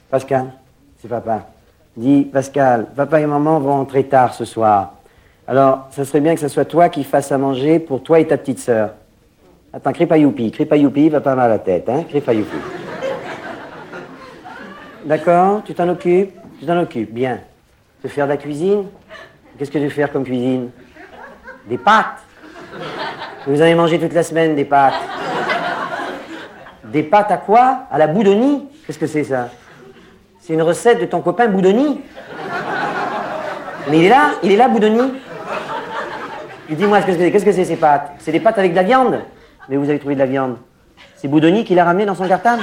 Pascal, c'est papa. Dis, Pascal, papa et maman vont rentrer tard ce soir. Alors, ça serait bien que ce soit toi qui fasses à manger pour toi et ta petite sœur. Attends, crie pas youpi, va pas mal à la tête, hein, crie pas youpi. D'accord, tu t'en occupes, bien. Tu veux faire de la cuisine? Qu'est-ce que tu veux faire comme cuisine? Des pâtes. Vous avez mangé toute la semaine des pâtes. Des pâtes à quoi? À la Boudoni? Qu'est-ce que c'est ça? C'est une recette de ton copain Boudoni? Mais il est là Boudoni? Dis-moi, qu'est-ce que c'est ces pâtes? C'est des pâtes avec de la viande? Mais vous avez trouvé de la viande? C'est Boudoni qui l'a ramené dans son cartable?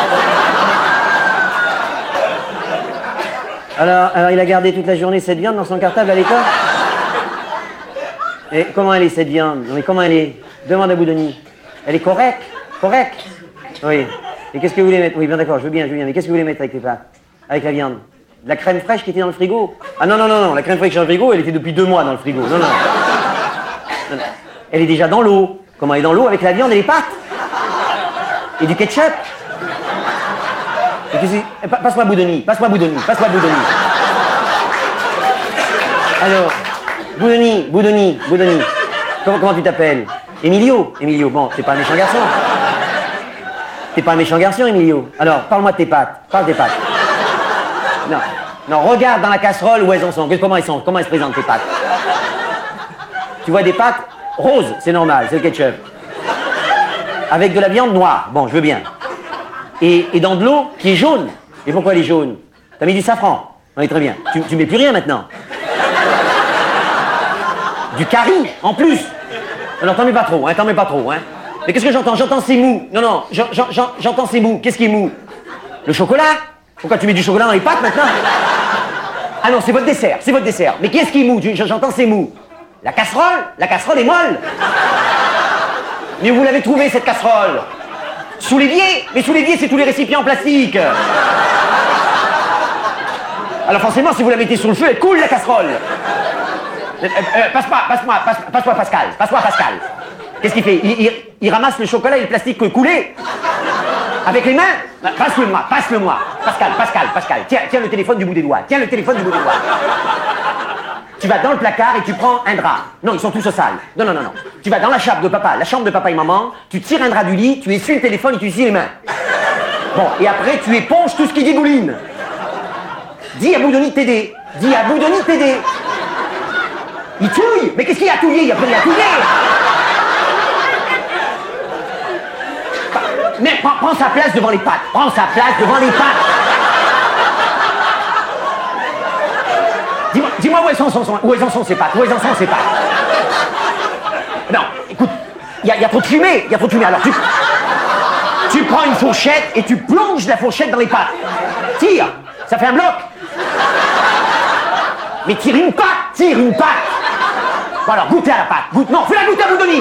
Alors il a gardé toute la journée cette viande dans son cartable à l'école? Et comment elle est cette viande? Non mais comment elle est? Demande à Boudoni. Elle est correcte? Oui. Et qu'est-ce que vous voulez mettre? Oui, bien d'accord, je veux bien, mais qu'est-ce que vous voulez mettre avec les pâtes? Avec la viande? De la crème fraîche qui était dans le frigo? Ah non, la crème fraîche dans le frigo, elle était depuis 2 mois dans le frigo. Non. Elle est déjà dans l'eau. Comment elle est dans l'eau avec la viande et les pâtes? Et du ketchup? Et passe-moi Boudoni. Alors, Boudoni. Comment tu t'appelles? Emilio, bon, t'es pas un méchant garçon. Emilio. Alors, parle-moi de tes pâtes. Parle des pâtes. Non, regarde dans la casserole où elles en sont. Comment elles se présentent tes pâtes? Tu vois des pâtes roses, c'est normal, c'est le ketchup. Avec de la viande noire, bon, je veux bien. Et dans de l'eau qui est jaune. Et pourquoi elle est jaune? T'as mis du safran? Oui, très bien. Tu mets plus rien maintenant. Du curry, en plus. Alors, t'en mets pas trop, hein. Mais qu'est-ce que j'entends? J'entends c'est mou. Non, j'entends c'est mou. Qu'est-ce qui est mou? Le chocolat? Pourquoi tu mets du chocolat dans les pâtes maintenant? Ah non, c'est votre dessert. Mais qu'est-ce qui est mou? J'entends c'est mou. La casserole est molle. Mais où vous l'avez trouvée cette casserole? Sous l'évier? Mais sous l'évier, c'est tous les récipients en plastique. Alors forcément, si vous la mettez sous le feu, elle coule la casserole. Passe-moi Pascal. Qu'est-ce qu'il fait? Il ramasse le chocolat et le plastique coulé. Avec les mains? Passe-le-moi. Pascal. Tiens le téléphone du bout des doigts. Tu vas dans le placard et tu prends un drap. Non, ils sont tous au sale. Non. Tu vas dans la chambre de papa et maman, tu tires un drap du lit, tu essuies le téléphone et tu essuies les mains. Bon, et après tu éponges tout ce qui dégouline. Dis à Boudoni de t'aider. Il touille. Mais qu'est-ce qu'il y a à touiller? Il n'y a pas rien à touiller. Mais prends sa place devant les pâtes. Dis-moi où elles en sont ces pâtes. Non, écoute, il y a trop de fumée. Alors tu prends une fourchette et tu plonges la fourchette dans les pâtes. Tire, ça fait un bloc. Mais tire une pâte. Bon alors, goûtez à la pâte. Non, fais-la goûter à Boudoni.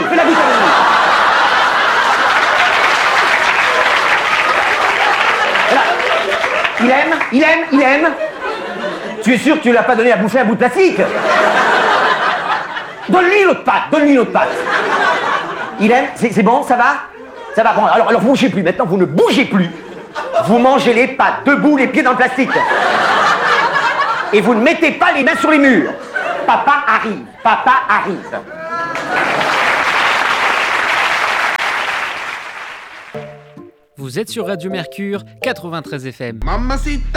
Il aime. Tu es sûr que tu ne l'as pas donné à bouffer un bout de plastique? Donne-lui une autre pâte. Il aime, c'est bon, ça va. Bon, alors bougez plus, maintenant vous ne bougez plus. Vous mangez les pâtes debout, les pieds dans le plastique. Et vous ne mettez pas les mains sur les murs. Papa arrive. Vous êtes sur Radio Mercure 93 FM. Mamacita.